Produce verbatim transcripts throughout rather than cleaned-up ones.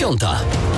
Piąta.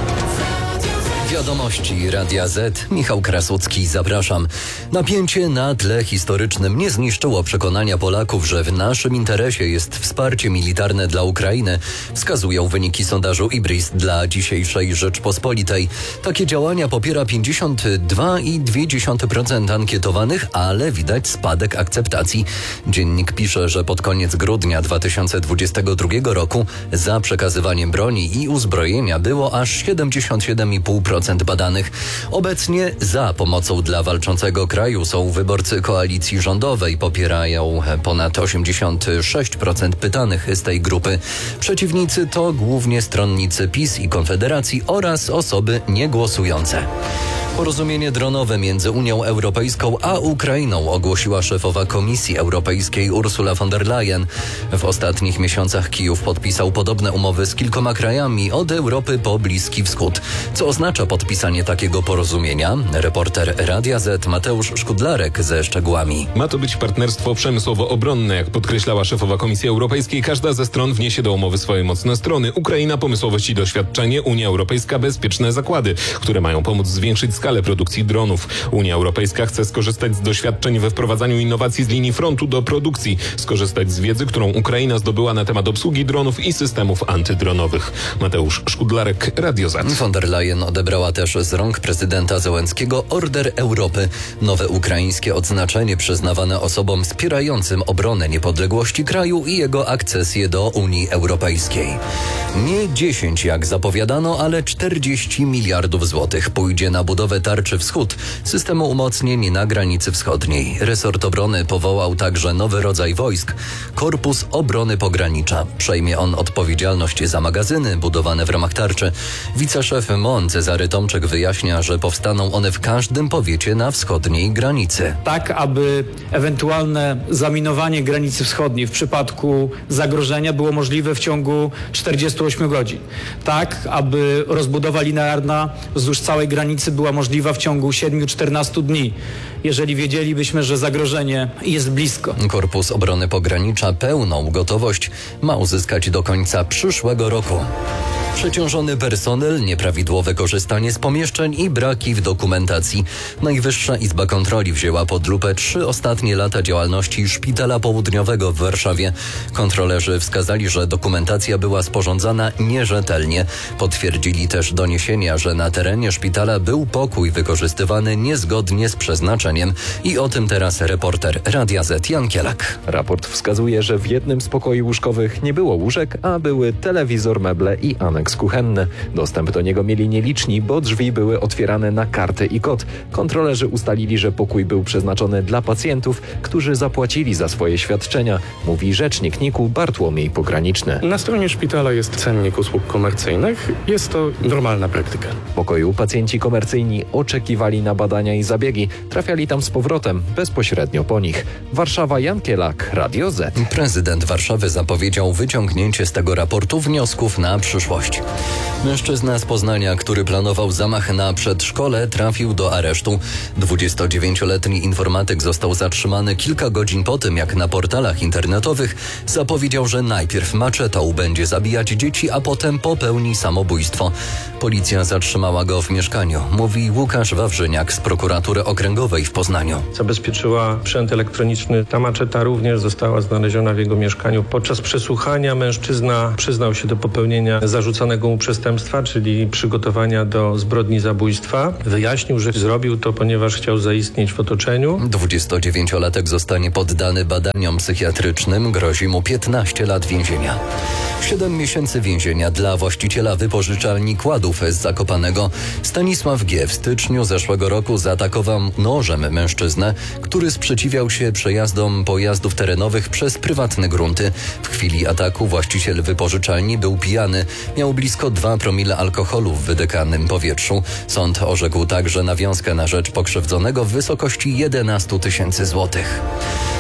Wiadomości Radia Z. Michał Krasucki, zapraszam. Napięcie na tle historycznym nie zniszczyło przekonania Polaków, że w naszym interesie jest wsparcie militarne dla Ukrainy, wskazują wyniki sondażu Ibris dla dzisiejszej Rzeczpospolitej. Takie działania popiera pięćdziesiąt dwa i dwie dziesiąte procent ankietowanych, ale widać spadek akceptacji. Dziennik pisze, że pod koniec grudnia dwa tysiące dwudziestego drugiego roku za przekazywaniem broni i uzbrojenia było aż siedemdziesiąt siedem i pół procent badanych. Obecnie za pomocą dla walczącego kraju są wyborcy koalicji rządowej. Popierają ponad osiemdziesiąt sześć procent pytanych z tej grupy. Przeciwnicy to głównie stronnicy PiS i Konfederacji oraz osoby niegłosujące. Porozumienie dronowe między Unią Europejską a Ukrainą ogłosiła szefowa Komisji Europejskiej Ursula von der Leyen. W ostatnich miesiącach Kijów podpisał podobne umowy z kilkoma krajami od Europy po Bliski Wschód. Co oznacza podpisanie takiego porozumienia? Reporter Radia Z Mateusz Szkudlarek ze szczegółami. Ma to być partnerstwo przemysłowo-obronne. Jak podkreślała szefowa Komisji Europejskiej, każda ze stron wniesie do umowy swoje mocne strony. Ukraina pomysłowość i doświadczenie, Unia Europejska bezpieczne zakłady, które mają pomóc zwiększyć skalę produkcji dronów. Unia Europejska chce skorzystać z doświadczeń we wprowadzaniu innowacji z linii frontu do produkcji, skorzystać z wiedzy, którą Ukraina zdobyła na temat obsługi dronów i systemów antydronowych. Mateusz Szkudlarek, Radio Z. Von der Leyen odebrała też z rąk prezydenta Zełenskiego Order Europy. Nowe ukraińskie odznaczenie przyznawane osobom wspierającym obronę niepodległości kraju i jego akcesję do Unii Europejskiej. Nie dziesięć jak zapowiadano, ale czterdzieści miliardów złotych pójdzie na budowę Tarczy Wschód, systemu umocnień na granicy wschodniej. Resort obrony powołał także nowy rodzaj wojsk, Korpus Obrony Pogranicza. Przejmie on odpowiedzialność za magazyny budowane w ramach tarczy. Wiceszef M O N Cezary Tomczyk wyjaśnia, że powstaną one w każdym powiecie na wschodniej granicy. Tak, aby ewentualne zaminowanie granicy wschodniej w przypadku zagrożenia było możliwe w ciągu czterdziestu ośmiu godzin. Tak, aby rozbudowa linearna wzdłuż całej granicy była możliwa w ciągu siedmiu do czternastu dni, jeżeli wiedzielibyśmy, że zagrożenie jest blisko. Korpus Obrony Pogranicza pełną gotowość ma uzyskać do końca przyszłego roku. Przeciążony personel, nieprawidłowe korzystanie z pomieszczeń i braki w dokumentacji. Najwyższa Izba Kontroli wzięła pod lupę trzy ostatnie lata działalności Szpitala Południowego w Warszawie. Kontrolerzy wskazali, że dokumentacja była sporządzana nierzetelnie. Potwierdzili też doniesienia, że na terenie szpitala był pokój wykorzystywany niezgodnie z przeznaczeniem. I o tym teraz reporter Radia Z Jan Kielak. Raport wskazuje, że w jednym z pokoi łóżkowych nie było łóżek, a były telewizor, meble i aneks kuchenny. Dostęp do niego mieli nieliczni, bo drzwi były otwierane na kartę i kod. Kontrolerzy ustalili, że pokój był przeznaczony dla pacjentów, którzy zapłacili za swoje świadczenia, mówi rzecznik N I K-u Bartłomiej Pograniczny. Na stronie szpitala jest cennik usług komercyjnych. Jest to normalna praktyka. W pokoju pacjenci komercyjni oczekiwali na badania i zabiegi. Trafiali tam z powrotem, bezpośrednio po nich. Warszawa, Jan Kielak, Radio Z. Prezydent Warszawy zapowiedział wyciągnięcie z tego raportu wniosków na przyszłość. Mężczyzna z Poznania, który planował zamach na przedszkole, trafił do aresztu. dwudziestodziewięcioletni informatyk został zatrzymany kilka godzin po tym, jak na portalach internetowych zapowiedział, że najpierw maczetą będzie zabijać dzieci, a potem popełni samobójstwo. Policja zatrzymała go w mieszkaniu, mówi Łukasz Wawrzyniak z prokuratury okręgowej w Poznaniu. Zabezpieczyła sprzęt elektroniczny. Ta maczeta również została znaleziona w jego mieszkaniu. Podczas przesłuchania mężczyzna przyznał się do popełnienia zarzucanego mu przestępstwa, czyli przygotowania do zbrodni zabójstwa. Wyjaśnił, że zrobił to, ponieważ chciał zaistnieć w otoczeniu. dwudziestodziewięciolatek zostanie poddany badaniom psychiatrycznym. Grozi mu piętnaście lat więzienia. Siedem miesięcy więzienia dla właściciela wypożyczalni kładów z Zakopanego. Stanisław G. w styczniu zeszłego roku zaatakował nożem mężczyznę, który sprzeciwiał się przejazdom pojazdów terenowych przez prywatne grunty. W chwili ataku właściciel wypożyczalni był pijany. Miał blisko dwa promile alkoholu w wydychanym powietrzu. Sąd orzekł także nawiązkę na rzecz pokrzywdzonego w wysokości jedenaście tysięcy złotych.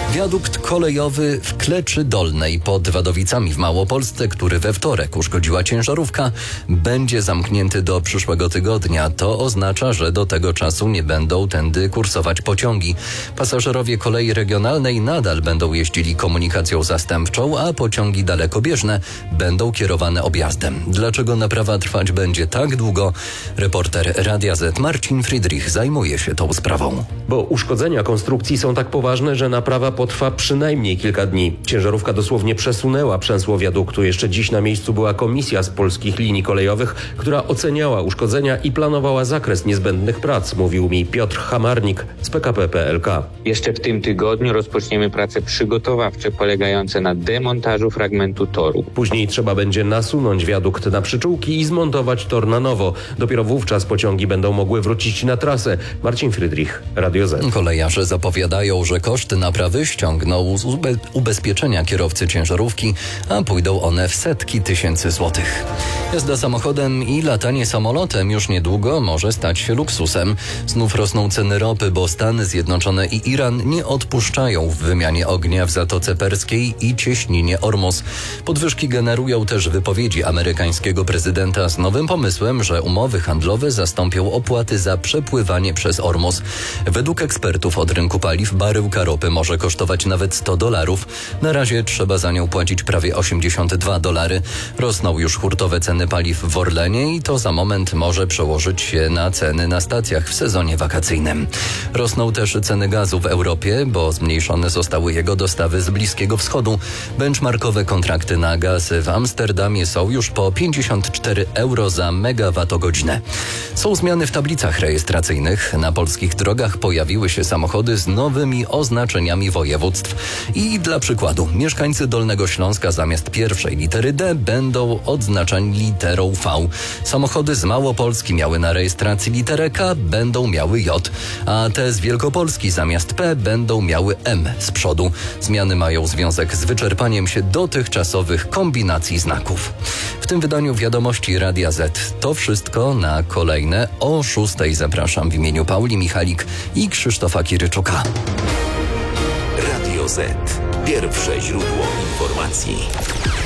Wiadukt kolejowy w Kleczy Dolnej pod Wadowicami w Małopolsce, który we wtorek uszkodziła ciężarówka, będzie zamknięty do przyszłego tygodnia. To oznacza, że do tego czasu nie będą tędy kursować pociągi. Pasażerowie kolei regionalnej nadal będą jeździli komunikacją zastępczą, a pociągi dalekobieżne będą kierowane objazdem. Dlaczego naprawa trwać będzie tak długo? Reporter Radia Z Marcin Friedrich zajmuje się tą sprawą. Bo uszkodzenia konstrukcji są tak poważne, że naprawa potrwa przynajmniej kilka dni. Ciężarówka dosłownie przesunęła przęsło wiaduktu. Jeszcze dziś na miejscu była komisja z polskich linii kolejowych, która oceniała uszkodzenia i planowała zakres niezbędnych prac, mówił mi Piotr Hamarnik z P K P kropka P L K. Jeszcze w tym tygodniu rozpoczniemy prace przygotowawcze polegające na demontażu fragmentu toru. Później trzeba będzie nasunąć wiadukt na przyczółki i zmontować tor na nowo. Dopiero wówczas pociągi będą mogły wrócić na trasę. Marcin Friedrich, Radio Z. Kolejarze zapowiadają, że koszty naprawy ściągną z ube- ubezpieczenia kierowcy ciężarówki, a pójdą one w setki tysięcy złotych. Jazda samochodem i latanie samolotem już niedługo może stać się luksusem. Znów rosną ceny ropy, bo Stany Zjednoczone i Iran nie odpuszczają w wymianie ognia w Zatoce Perskiej i cieśninie Ormus. Podwyżki generują też wypowiedzi amerykańskiego prezydenta z nowym pomysłem, że umowy handlowe zastąpią opłaty za przepływanie przez Ormus. Według ekspertów od rynku paliw baryłka ropy może kosztować nawet sto dolarów. Na razie trzeba za nią płacić prawie osiemdziesiąt dwa dolary. Rosną już hurtowe ceny paliw w Orlenie i to za moment może przełożyć się na ceny na stacjach w sezonie wakacyjnym. Rosną też ceny gazu w Europie, bo zmniejszone zostały jego dostawy z Bliskiego Wschodu. Benchmarkowe kontrakty na gaz w Amsterdamie są już po pięćdziesiąt cztery euro za megawattogodzinę. Są zmiany w tablicach rejestracyjnych. Na polskich drogach pojawiły się samochody z nowymi oznaczeniami województw. I dla przykładu, mieszkańcy Dolnego Śląska zamiast pierwszej litery D będą odznaczani literą V. Samochody z Małopolski miały na rejestracji literę K, będą miały J, a te z Wielkopolski zamiast P będą miały M z przodu. Zmiany mają związek z wyczerpaniem się dotychczasowych kombinacji znaków. W tym wydaniu wiadomości Radia Z to wszystko. Na kolejne o szóstej zapraszam w imieniu Pauli Michalik i Krzysztofa Kiryczuka. Radio Z. Pierwsze źródło informacji.